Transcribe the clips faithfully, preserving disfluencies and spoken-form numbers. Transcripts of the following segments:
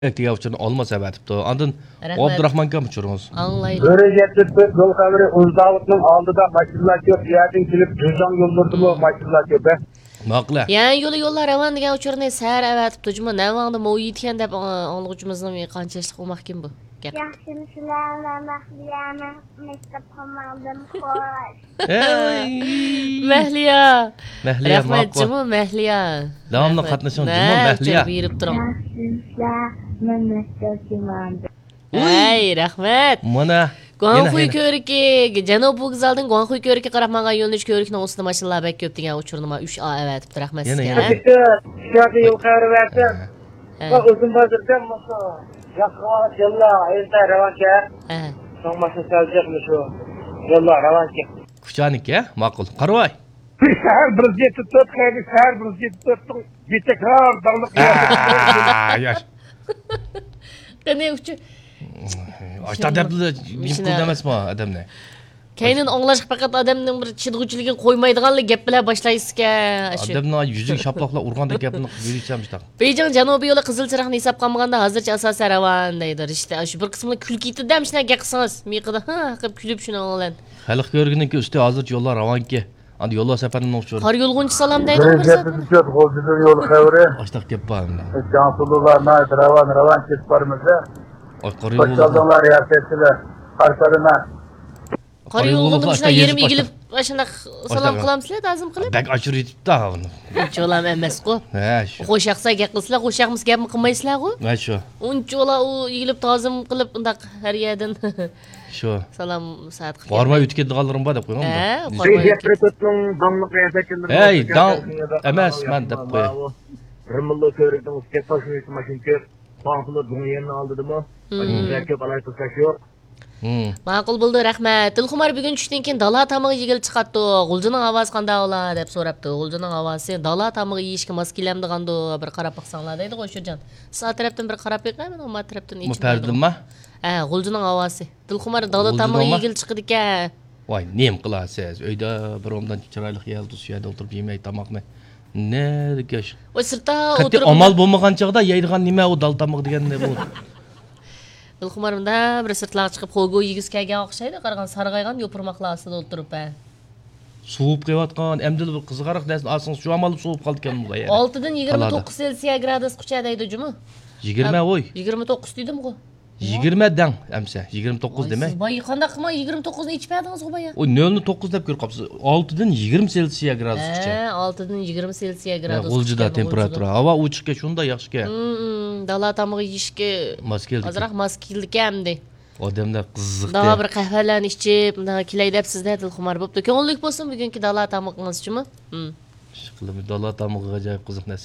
diye uçurun olmasa batipti. Andın Abdurrahman'a mı uçurunuz? Anlaydım. Böylece yol haberi Uzdağlık'ın aldıda maçlar yok. Yerden kilip cüzdan yoldurdu mu maçlar yok be. Maqla. Yani yolu yollar avan degan uçurni sar avatibdi. Juma navangda mo yetgan deb anlıqçımızın qanchalik olmaq kim bu? Yaxshimisilar, Mahliyani maktab qo'ymadim, xo'sh. Hey. Mahliya. Mahliya Rahmat maqla. Juma Mahliya. Davamlı qatnashing Juma Mahliya. Berib turing. Yaxshimisilar, men maktab qo'ymadim. Hey, rahmat. Mana Guanghui ko'riki, Janubiy Vokzaldan Guanghui ko'riki qarab manga yo'lnish ko'rikning ustida mashinalar bak ko'p degan uchurni ma uch a avatibdi. Rahmat sizga. Şurada yol haberi versin. Bak uzun bazırdan mısın? Yakıvat yalla, evde revanşa. Ha. Son maçı salacakmış o. Yalla revanşa. Kuchanik ya? Maqul. Qarvoy. Şehir birinci tut, kaydı şehir birinci tuttum. Bir tekrar dağlık Aa, yaş. Qanday uchu? Ashta adamni mumkin emasmi adamni? Kaynin anglashib faqat odamning bir chidg'uvchiligini qo'ymaydiganlik gap bilan boshlaysiz-ku. Adamni yuziga shaplaqlab urgandek gapni berishamiz taq. Beijing Janubiy yo'li qizil chiroqni hisob qilmaganda hozircha asosan ravan deydi. Ishda shu bir qismini kulki yetdi-da, shuna gap qilsangiz, miqida ha qilib kulib shuni olan. Xalq ko'rginiki usti hozircha yo'llar ravanki. Andi yo'llar safarini o'chir. Qor yo'lg'unchi salom deydi. Birinci tut, golcüdür yol haberi. Ashtaq gap bormi? Cansulularına revan revan kesparımızda. Ay qor yo'llar. Başkaldılar yapettiler. Arkalarına. Qor yo'lg'unchi shuna yerim egilib shuna salom qilamsizlar, ta'zim qilib. Bak ochir yetibdi uni. Uncholam emas-ku. Ha, shu. Qo'shaqsa gap qilsizlar, qo'shaqmiz gapni qilmaysizlar-ku. Ha, shu. Unchola u egilib ta'zim qilib undaq har yerdan Shu. salom saat qilib. Bormay o'tib ketdiganlarim bor deb qo'ygan. Ha, Sepretotun damlık kıyafetçileri. Hey, dam emas men deb qo'y. Rımıllı körükten uçak taşıyıcı maşinki. Bankılı dünyayını aldırdı mı? Maşinki balay tutsaşıyor. Ma'qul bo'ldi, rahmat. Dilxumar bugun tushdan keyin dala tamog'i yegilib chiqatdi. G'uljining ovozi qanday ola deb so'rabdi. G'uljining ovozi dala tamog'i yeyishga mos kelamdigandi, bir qarab baqsanglar deydi Qo'shurjon. Siz tarafdan bir qarab beqayman, u ma tarafdan Bu pardinmi? Ha, G'uljining ovozi. Dilxumar dala tamog'i yegilib chiqdi ekan. Voy, nem qilasiz? Uyda bir omdan chiroyli yaldi shu yerda o'tirib yemay tamoqni. Ne degash? Voy sirtda o'tirib. Amal bo'lmagan chaqda yeydigan nima u dal tamoq deganda bu. Dilxumarimda bir sirtlarga chiqib qo'ygo yegiz kelgan o'xshaydi. Qaragan sarg'aygan yo'pirmoqlar ostida o'tirib ha. Suvib qo'yotgan, endi bir qiziqaroq narsa olsangiz shu amal suvib qoldi ekan bu yer. olti dan yigirma to'qqiz Selsiya gradus qucha deydi jumi. yigirma oy. yigirma to'qqiz dedim-ku. yigirma dang amsa, yigirma to'qqiz dema. Siz boy qanday qilmay yigirma to'qqiz ni ichmadingiz-ku boya. O nol to'qqiz deb ko'rib qolibsiz. olti dan yigirma Selsiya gradus qucha. Ha, olti dan yigirma Selsiya gradus. G'uljida temperatura, havo ochiqga shunda yaxshi-ku. Dala tamog'i yeyishga mos keldi. Azroq mos keldi-kamdi. Odamlar qiziqdi. Daha bir qahvalarni ichib, bunday kelay debsizda Dilxumar bo'pti. Ko'ngillik bo'lsin bugungi dala tamoqingizchimi? Hm. Qilib dala tamog'i ajoyib qiziq narsa.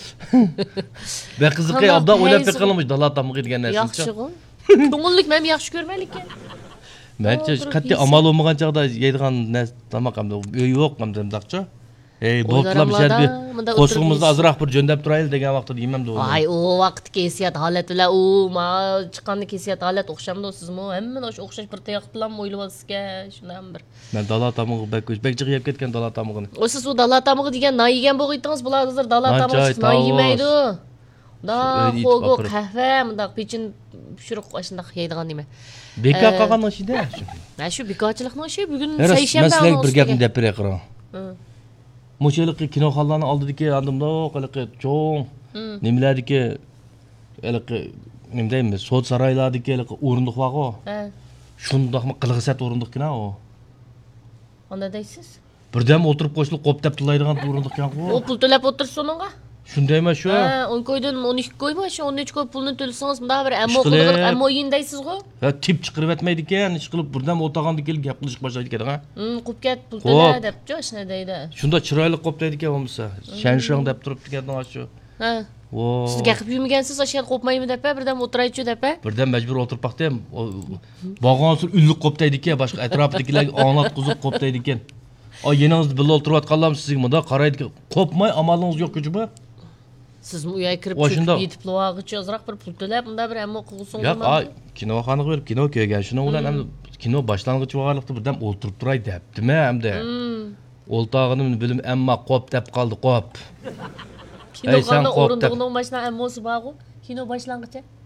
Ben qiziqi obda o'ylab beqalamış dala tamog'i degan narsa. Yaxshi-ku. Ko'ngillik men yaxshi ko'rmaylik-ku. Mencha qat'iy amal bo'lmagan chaqda yeydigan narsa tamoq hamda yo'q hamda daqcha. Ey, bo'ptilam sharbi. Qo'shig'imizni azroq bir jo'ndab turaylik degan vaqtda yemam deb. Ay, u vaqtga hissiyat holat bilan u ma chiqqanda hissiyat holat o'xshamdi sizmi? Hamma o'sha o'xshash bir tayoq bilan o'ylab olsizga, shundan bir. Men dala tamog'i bakko'sh bakchiq yeb ketgan dala tamog'ini. O siz u dala tamog'i degan nay yegan bo'g'idingiz, bular hozir dala tamog'i nay yemaydi. Da, qo'go qahva, bundaq pechin pishiriq shundaq yeydigan nima. Bekor qolgan ishida. Mana shu bekorchilikning ishi bugun seshanba. Men sizlarga bir gapni deb beray qara. Mo'shelik kinoxonlarni oldidagi andimda qiliqi cho'ng nimalardiki eliqi nima deymiz sud saroylardagi eliqi o'rindiq bor-ku. Ha. Shundaqmi qilg'isat o'rindiqkina u. Onda deysiz? Birdam o'tirib qo'shilib qop deb tilaydigan o'rindiqkan-ku. O pul to'lab o'tirsiz uningga? Shundaymi shu? Ha, o'n ko'ydan o'n ikki ko'ymi shu o'n uch ko'y pulni to'lsangiz bunda bir ammo qilib ammo yin deysiz-ku. Ha, tip chiqirib etmaydi ekan, ish qilib birdam o'taganda kelib gap qilishga boshlaydi ekan, ha. Hm, qop ket pul to'la deb jo'shna deydi. Shunda chiroyli qop deydi ekan bo'lmasa. Shan-shang deb turibdi ekan shu. Ha. Vo. Siz gapib yurmagansiz, o'sha qopmaymi deb, birdan o'tiraychi deb. Birdan majbur o'tirib paqda ham bog'onsul ulluq qop deydi ekan, boshqa atrofidagilarga onat quzuq qop deydi ekan. Ay, yeningizni birga o'tirayotganlarmi sizga bunda qaraydi, qopmay amalingiz yo'q ku-ku. Siz bu uyga kirib cho'kib yetib lo'g'ichi ozroq bir pul to'lab, bunda bir ammo qilsin. Yo'q, ay, kinoxonaga berib kino ko'rgan. Shuning bilan ham kino boshlang'ich vaqtida birdan o'tirib turay debdimi hamda. O'ltog'ini bilim ammo qop deb qoldi, qop. Kinoxona o'rindig'ining mashina ammosi bor-ku. Kino başlangıcı.